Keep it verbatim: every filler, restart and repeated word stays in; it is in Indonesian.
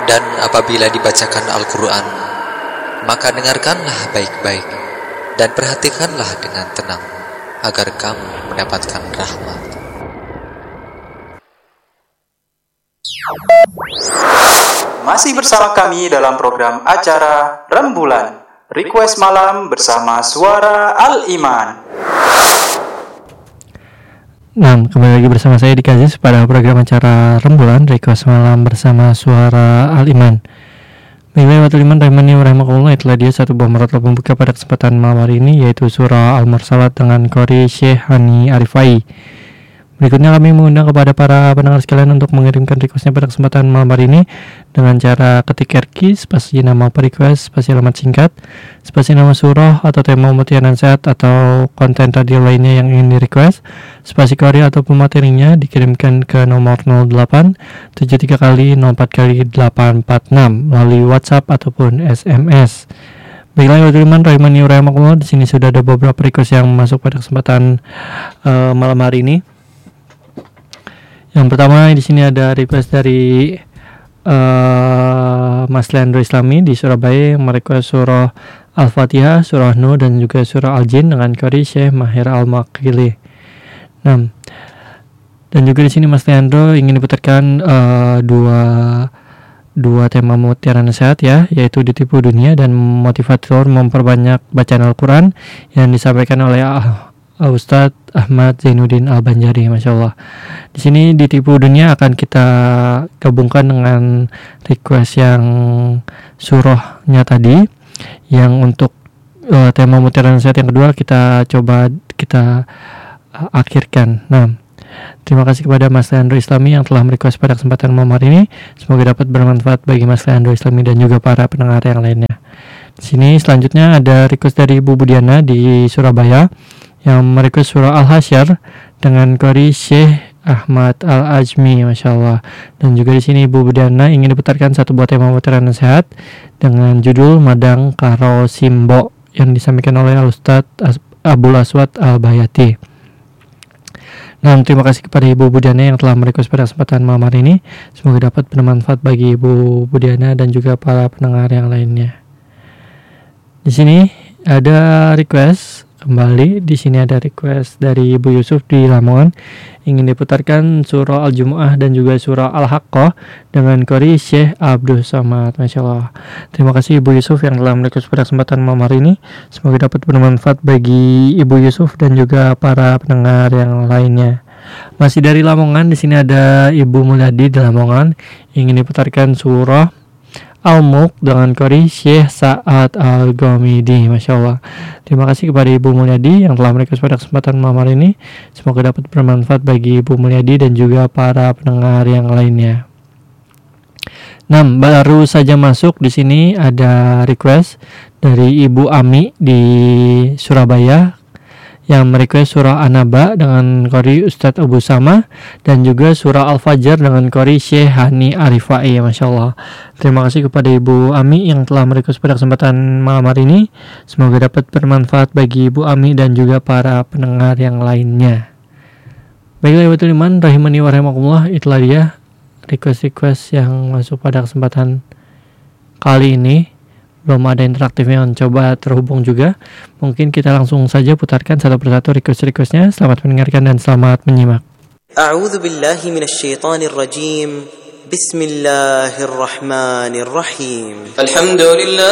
Dan apabila dibacakan Al-Quran, maka dengarkanlah baik-baik dan perhatikanlah dengan tenang, agar kamu mendapatkan rahmat. Masih bersama kami dalam program acara Rembulan Request Malam bersama Suara Al-Iman. Nah, kembali lagi bersama saya di Kazis pada program acara Rembulan Request Malam bersama Suara Al-Iman. Baiklah, Watul Iman Rahimani wa Rahimakumullah, itulah dia satu buah merotlap pembuka pada kesempatan malam hari ini, yaitu surah Al-Mursalat dengan qori Syekh Hani Arifai. Berikutnya kami mengundang kepada para pendengar sekalian untuk mengirimkan requestnya pada kesempatan malam hari ini dengan cara ketik R Q, spasi nama per request, spasi alamat singkat, spasi nama surah atau tema mutiara nasihat atau konten radio lainnya yang ingin di request, spasi qori atau materinya dikirimkan ke nomor nol delapan tujuh tiga kali nol empat kali delapan empat enam melalui WhatsApp ataupun S M S. Baiklah, Waduliman Rahimani Rahimahullah, di sini sudah ada beberapa request yang masuk pada kesempatan uh, malam hari ini. Yang pertama di sini ada request dari uh, Mas Leandro Islami di Surabaya yang merequest surah Al-Fatihah, surah Nur dan juga surah Al-Jin dengan qori Syekh Mahir Al-Makili. Nah, dan juga di sini Mas Leandro ingin diputarkan uh, dua dua tema mutiara nasihat ya, yaitu ditipu dunia dan motivator memperbanyak bacaan Al-Quran yang disampaikan oleh uh, Ustadz Ahmad Zainuddin Al-Banjari, Masya Allah. Di sini ditipu dunia akan kita gabungkan dengan request yang surahnya tadi, yang untuk uh, tema mutiara nasihat yang kedua kita coba kita uh, akhirkan. Nah, terima kasih kepada Mas Leandro Islami yang telah merequest pada kesempatan malam hari ini. Semoga dapat bermanfaat bagi Mas Leandro Islami dan juga para pendengar yang lainnya. Di sini selanjutnya ada request dari Ibu Budiana di Surabaya yang merequest surah Al-Hasyr dengan qori Syekh Ahmad Al-Ajmi, Masya Allah. Dan juga di sini Ibu Budiana ingin diputarkan satu buah tema mutiara nasihat dengan judul Madang Karo Simbo yang disampaikan oleh Al-Ustadz Abul Aswad Al-Bayati. Nah, terima kasih kepada Ibu Budiana yang telah merequest pada kesempatan malam hari ini. Semoga dapat bermanfaat bagi Ibu Budiana dan juga para pendengar yang lainnya. Di sini ada request kembali. Di sini ada request dari Ibu Yusuf di Lamongan, ingin diputarkan surah Al-Jumu'ah dan juga surah Al-Haqqah dengan qori Syekh Abdul Samad, Masya Allah. Terima kasih Ibu Yusuf yang telah merequest pada kesempatan malam hari ini. Semoga dapat bermanfaat bagi Ibu Yusuf dan juga para pendengar yang lainnya. Masih dari Lamongan, di sini ada Ibu Mulyadi di Lamongan, ingin diputarkan surah Al-Mulk dengan qori Syekh Sa'ad Al-Ghamidi, Masya Allah. Terima kasih kepada Ibu Mulyadi yang telah merequest pada kesempatan malam hari ini. Semoga dapat bermanfaat bagi Ibu Mulyadi dan juga para pendengar yang lainnya. Nah, baru saja masuk di sini ada request dari Ibu Ami di Surabaya yang merequest surah An-Naba dengan qori Ustadz Abu Sama dan juga surah Al-Fajr dengan qori Syekh Hani Arifai, Masya Allah. Terima kasih kepada Ibu Ami yang telah merequest pada kesempatan malam hari ini. Semoga dapat bermanfaat bagi Ibu Ami dan juga para pendengar yang lainnya. Baiklah, Watul Iman Rahimani wa Rahimakumullah, itulah dia request-request yang masuk pada kesempatan kali ini. Belum ada interaktifnya, coba terhubung juga. Mungkin kita langsung saja putarkan satu persatu request-requestnya. Selamat mendengarkan dan selamat menyimak. A'udzu billahi minasyaitonir rajim. Bismillahirrahmanirrahim. Alhamdulillah.